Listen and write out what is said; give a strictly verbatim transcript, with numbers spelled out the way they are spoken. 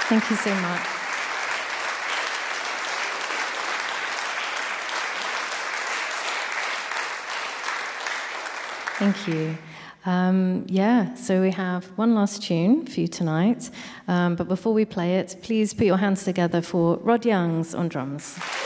Thank you so much. Thank you. Um, yeah, so we have one last tune for you tonight. Um, but before we play it, please put your hands together for Rod Youngs on drums.